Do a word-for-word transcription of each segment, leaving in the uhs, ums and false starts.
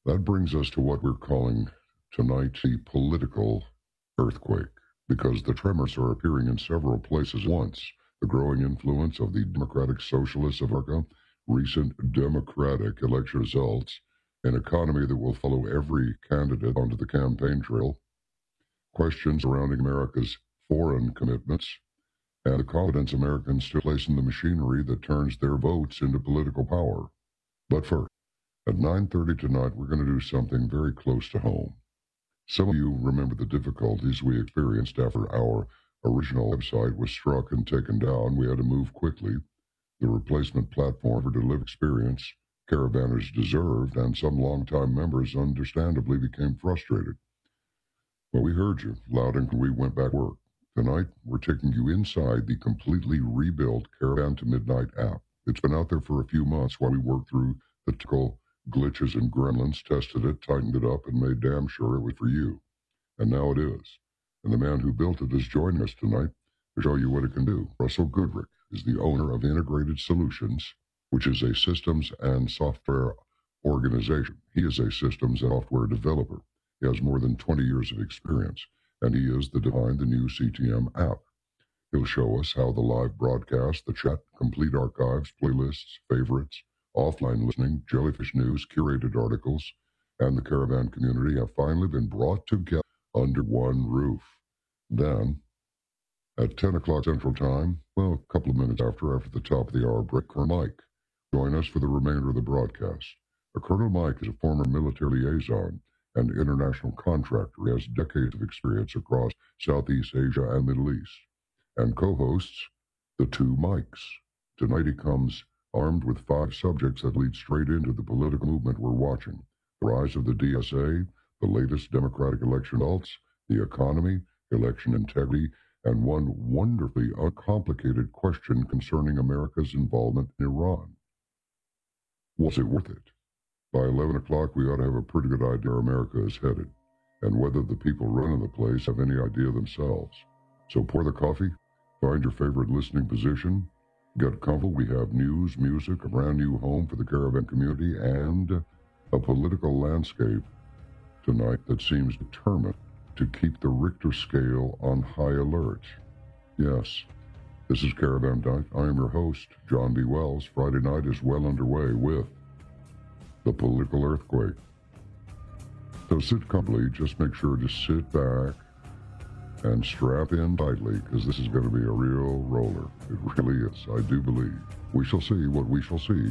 That brings us to what we're calling tonight the political earthquake, because the tremors are appearing in several places at once. The growing influence of the Democratic Socialists of America, recent Democratic election results, an economy that will follow every candidate onto the campaign trail, questions surrounding America's foreign commitments, and the confidence Americans still place in the machinery that turns their votes into political power. But first, at nine thirty tonight, we're going to do something very close to home. Some of you remember the difficulties we experienced after our original website was struck and taken down. We had to move quickly. The replacement platform for delivered experience caravanners deserved, and some longtime members understandably became frustrated. Well, we heard you loud and we went back to work. Tonight, we're taking you inside the completely rebuilt Caravan to Midnight app. It's been out there for a few months while we worked through the typical glitches and gremlins, tested it, tightened it up, and made damn sure it was for you. And now it is. And the man who built it is joining us tonight to show you what it can do. Russell Goodrick is the owner of Integrated Solutions, which is a systems and software organization. He is a systems and software developer. He has more than twenty years of experience, and he is the behind the new C T M app. He'll show us how the live broadcast, the chat, complete archives, playlists, favorites, offline listening, Jellyfish News, curated articles, and the Caravan community have finally been brought together under one roof. Then, at ten o'clock Central Time, well, a couple of minutes after, after the top of the hour break, Colonel Mike join us for the remainder of the broadcast. Uh, Colonel Mike is a former military liaison and international contractor. He has decades of experience across Southeast Asia and Middle East, and co-hosts the two Mikes. Tonight he comes armed with five subjects that lead straight into the political movement we're watching: the rise of the D S A, the latest Democratic election results, the economy, election integrity, and one wonderfully uncomplicated question concerning America's involvement in Iran. Was it worth it? By eleven o'clock, we ought to have a pretty good idea where America is headed, and whether the people running the place have any idea themselves. So pour the coffee, find your favorite listening position, get comfortable. We have news, music, a brand new home for the Caravan community, and a political landscape tonight that seems determined to keep the Richter scale on high alert. Yes, this is Caravan Night. I am your host, John B. Wells. Friday night is well underway with the political earthquake. So sit comfortably, just make sure to sit back and strap in tightly, because this is going to be a real roller. It really is, I do believe. We shall see what we shall see.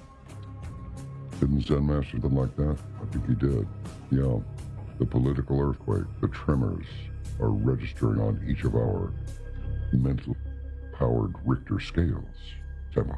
Didn't Zen Master something like that? I think he did. Yeah, the political earthquake, the tremors are registering on each of our mental powered Richter scales. Semi.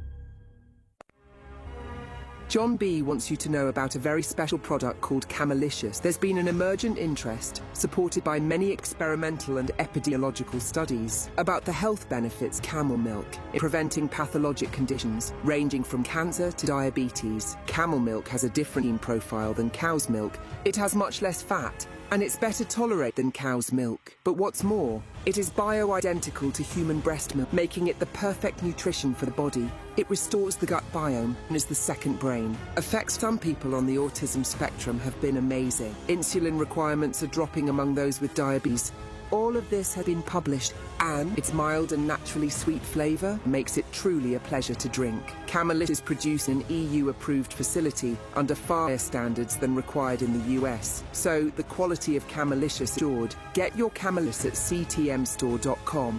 John B. wants you to know about a very special product called Camelicious. There's been an emergent interest, supported by many experimental and epidemiological studies, about the health benefits camel milk in preventing pathologic conditions, ranging from cancer to diabetes. Camel milk has a different gene profile than cow's milk. It has much less fat, and it's better tolerated than cow's milk. But what's more, it is bioidentical to human breast milk, making it the perfect nutrition for the body. It restores the gut biome and is the second brain. Effects some people on the autism spectrum have been amazing. Insulin requirements are dropping among those with diabetes. All of this has been published, and its mild and naturally sweet flavour makes it truly a pleasure to drink. Camelicious is produced in an E U-approved facility under far higher standards than required in the U S, so the quality of Camelicious is assured. Get your Camelicious at c t m store dot com.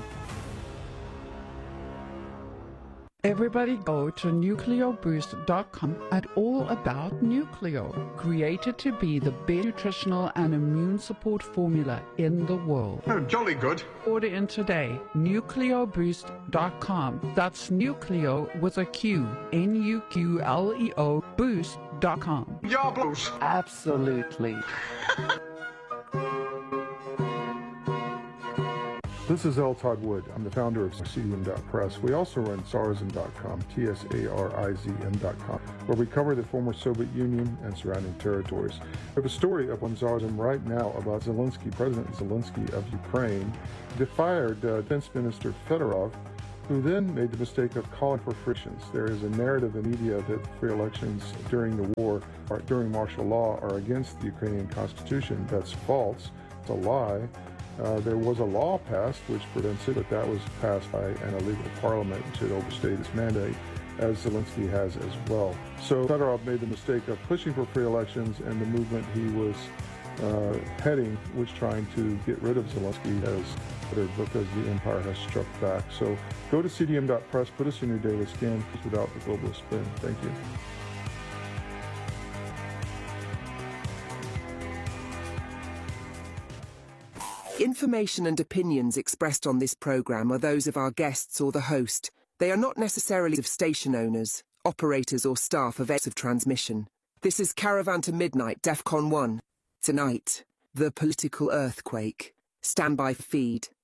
Everybody go to nucleo boost dot com and all about Nucleo, created to be the best nutritional and immune support formula in the world. Oh, jolly good. Order in today, nucleo boost dot com. That's Nucleo with a Q, N U Q L E O, boost dot com. Yeah, blues. Absolutely. This is L. Todd Wood. I'm the founder of Sarsidian dot press. We also run Sarzin dot com, T S A R I Z N dot com, where we cover the former Soviet Union and surrounding territories. We have a story up on Sarzin right now about Zelensky, President Zelensky of Ukraine, fired uh, Defense Minister Fedorov who then made the mistake of calling for frictions. There is a narrative in media that free elections during the war or during martial law are against the Ukrainian constitution. That's false. It's a lie. Uh, there was a law passed which prevents it, but that was passed by an illegal parliament which had overstayed its mandate, as Zelensky has as well. So Fedorov made the mistake of pushing for free elections, and the movement he was uh, heading was trying to get rid of Zelensky as because the empire has struck back. So go to C D M dot press, put us in your daily scan without the global spin. Thank you. Information and opinions expressed on this program are those of our guests or the host. They are not necessarily of station owners, operators or staff of of transmission. This is Caravan to Midnight DEFCON one. Tonight, the political earthquake. Stand by for feed.